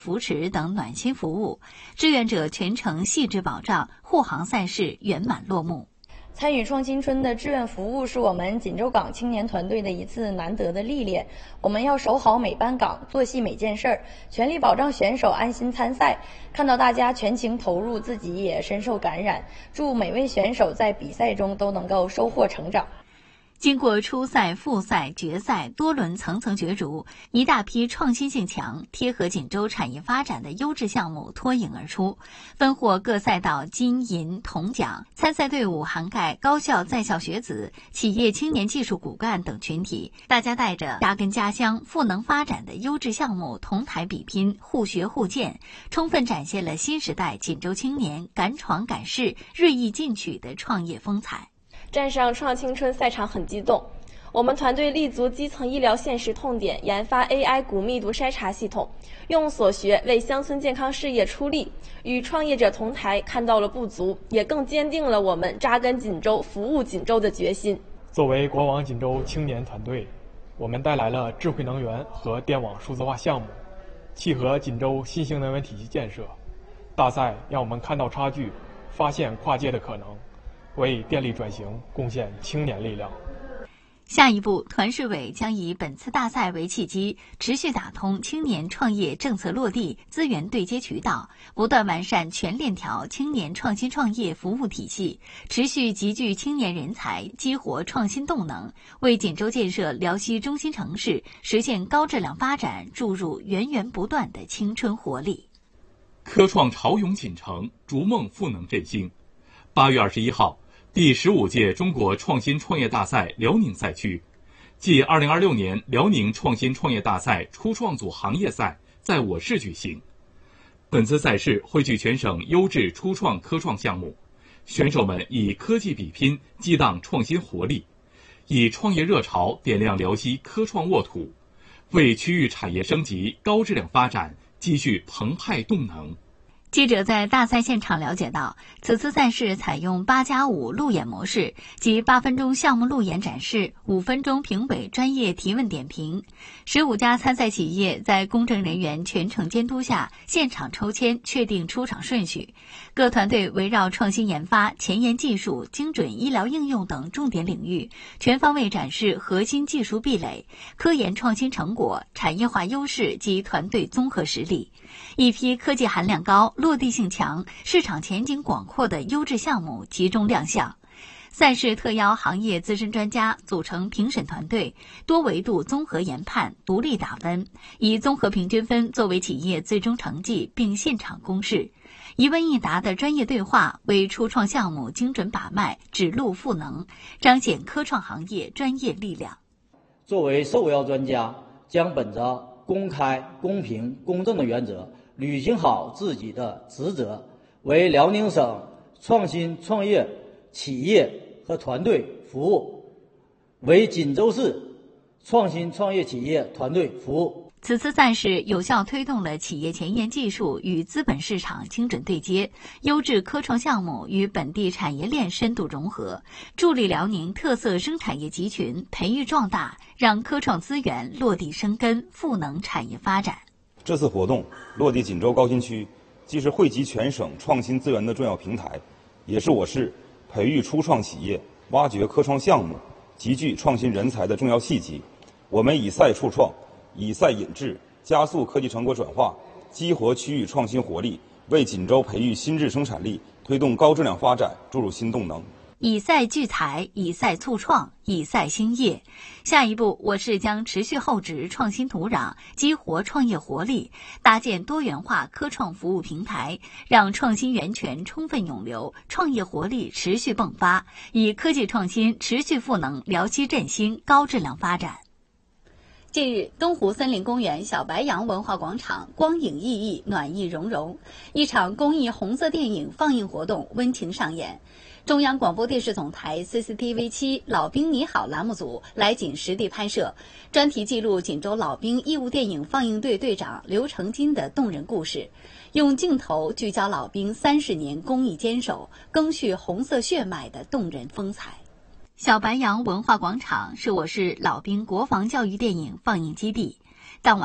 扶持等暖心服务，志愿者全程细致保障，护航赛事圆满落幕。 参与创新春的志愿服务是我们锦州港青年团队的一次难得的历练。我们要守好每班岗，做细每件事儿，全力保障选手安心参赛。看到大家全情投入，自己也深受感染。祝每位选手在比赛中都能够收获成长。 经过初赛、复赛、决赛多轮层层角逐，一大批创新性强、贴合锦州产业发展的优质项目脱颖而出，分获各赛道金银铜奖。参赛队伍涵盖高校在校学子、企业青年技术骨干等群体，大家带着扎根家乡、赋能发展的优质项目同台比拼，互学互鉴，充分展现了新时代锦州青年敢闯敢试、锐意进取的创业风采。 站上创青春赛场很激动，我们团队立足基层医疗现实痛点，研发 AI 骨密度筛查系统，用所学为乡村健康事业出力，与创业者同台，看到了不足，也更坚定了我们扎根锦州、服务锦州的决心。 作为国网锦州青年团队，我们带来了智慧能源和电网数字化项目，契合锦州新型能源体系建设。大赛让我们看到差距，发现跨界的可能，为电力转型贡献青年力量。 下一步，团市委将以本次大赛为契机，持续打通青年创业政策落地、资源对接渠道，不断完善全链条青年创新创业服务体系，持续集聚青年人才，激活创新动能，为锦州建设辽西中心城市、实现高质量发展注入源源不断的青春活力。 科创潮涌锦城，逐梦赋能振兴。8月21号，第15届中国创新创业大赛辽宁赛区暨2026年辽宁创新创业大赛初创组行业赛在我市举行。本次赛事汇聚全省优质初创科创项目，选手们以科技比拼激荡创新活力，以创业热潮点亮辽西科创沃土，为区域产业升级、高质量发展积蓄澎湃动能。 记者在大赛现场了解到，此次赛事采用8+5路演模式，即8分钟项目路演展示，5分钟评委专业提问点评。15家参赛企业在公证人员全程监督下，现场抽签确定出场顺序。各团队围绕创新研发、前沿技术、精准医疗应用等重点领域，全方位展示核心技术壁垒、科研创新成果、产业化优势及团队综合实力。一批科技含量高、落地性强、市场前景广阔的优质项目集中亮相。赛事特邀行业资深专家组成评审团队，多维度综合研判，独立打分，以综合平均分作为企业最终成绩，并现场公示。一问一答的专业对话，为初创项目精准把脉、指路赋能，彰显科创行业专业力量。 作为受邀专家，将本着公开、公平、公正的原则，履行好自己的职责，为辽宁省创新创业企业和团队服务，为锦州市创新创业企业团队服务。 此次赛事有效推动了企业前沿技术与资本市场精准对接，优质科创项目与本地产业链深度融合，助力辽宁特色生产业集群培育壮大，让科创资源落地生根，赋能产业发展。 这次活动落地锦州高新区，既是汇集全省创新资源的重要平台，也是我市培育初创企业、挖掘科创项目、集聚创新人才的重要契机。我们以赛触创，以赛引智，加速科技成果转化，激活区域创新活力，为锦州培育新质生产力、推动高质量发展注入新动能。 以赛聚财，以赛促创，以赛兴业。下一步，我市将持续厚植创新土壤，激活创业活力，搭建多元化科创服务平台，让创新源泉充分涌流，创业活力持续迸发，以科技创新持续赋能辽西振兴高质量发展。近日，东湖森林公园小白杨文化广场光影熠熠，暖意融融，一场公益红色电影放映活动温情上演。中央广播电视总台 CCTV7 老兵你好栏目组来锦实地拍摄，专题记录锦州老兵义务电影放映队队长刘成金的动人故事，用镜头聚焦老兵30年公益坚守、赓续红色血脉的动人风采。小白杨文化广场是我市老兵国防教育电影放映基地。当晚，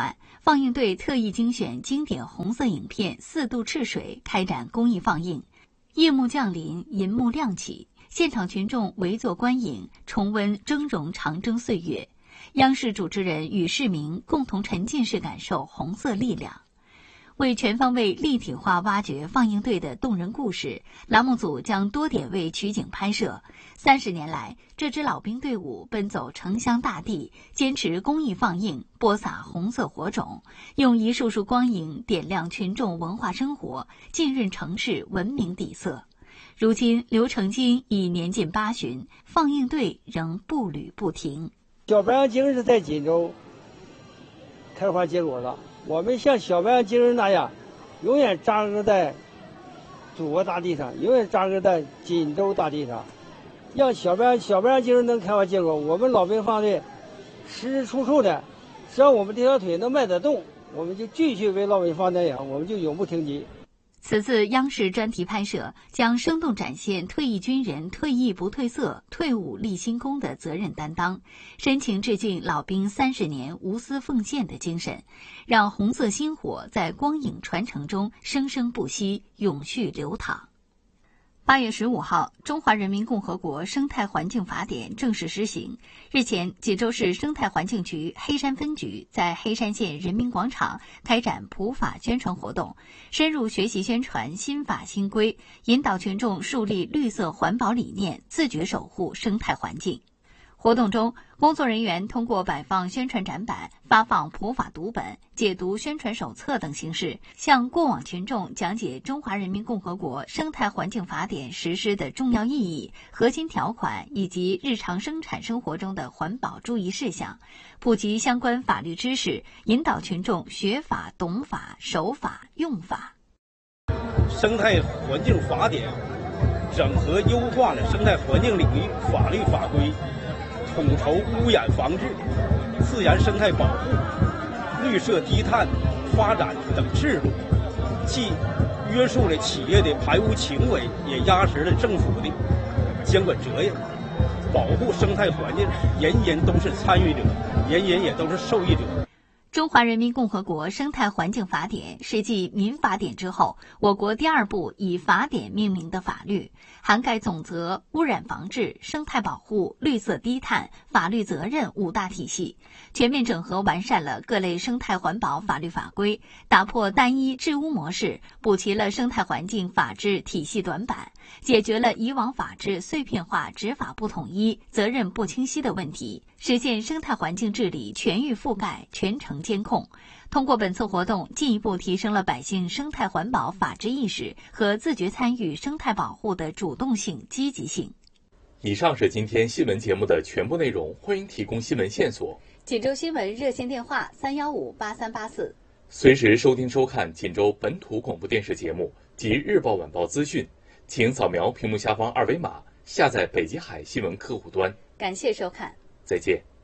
放映队特意精选经典红色影片《4渡赤水》开展公益放映。夜幕降临，银幕亮起，现场群众围坐观影，重温峥嵘长征岁月。央视主持人与市民共同沉浸式感受红色力量。为全方位立体化挖掘放映队的动人故事，栏目组将多点位取景拍摄。30年来，这支老兵队伍奔走城乡大地，坚持公益放映，播撒红色火种，用一束束光影点亮群众文化生活，浸润城市文明底色。如今，刘成金已年近80，放映队仍步履不停。 小白杨精神在锦州开花结果了。我们像小白杨精神那样，永远扎根在祖国大地上，永远扎根在锦州大地上，让小白杨精神能开花结果。我们老兵放队时时处处的，只要我们这条腿能迈得动，我们就继续为老兵放电影，我们就永不停息。 此次央视专题拍摄将生动展现退役军人退役不褪色、退伍立新功的责任担当，深情致敬老兵30年无私奉献的精神，让红色薪火在光影传承中生生不息、永续流淌。8月15号，中华人民共和国生态环境法典正式施行。日前，济州市生态环境局黑山分局在黑山县人民广场开展普法宣传活动，深入学习宣传新法新规，引导群众树立绿色环保理念，自觉守护生态环境。活动中，工作人员通过摆放宣传展板、发放普法读本、解读宣传手册等形式，向过往群众讲解中华人民共和国生态环境法典实施的重要意义、核心条款以及日常生产生活中的环保注意事项，普及相关法律知识，引导群众学法、懂法、守法、用法。 生态环境法典整合优化了生态环境领域法律法规，统筹污染防治、自然生态保护、绿色低碳发展等制度，既约束了企业的排污行为，也压实了政府的监管责任。保护生态环境，人人都是参与者，人人也都是受益者。 中华人民共和国生态环境法典是继民法典之后，我国第2部以法典命名的法律，涵盖总则、污染防治、生态保护、绿色低碳、法律责任5大体系，全面整合完善了各类生态环保法律法规，打破单一治污模式，补齐了生态环境法治体系短板，解决了以往法治碎片化、执法不统一、责任不清晰的问题，实现生态环境治理全域覆盖、全程监控。通过本次活动，进一步提升了百姓生态环保法治意识和自觉参与生态保护的主动性、积极性。 以上是今天新闻节目的全部内容，欢迎提供新闻线索。 锦州新闻热线电话3158384。 随时收听收看锦州本土广播电视节目及日报晚报资讯，请扫描屏幕下方2维码，下载北极海新闻客户端。 感谢收看， 再见。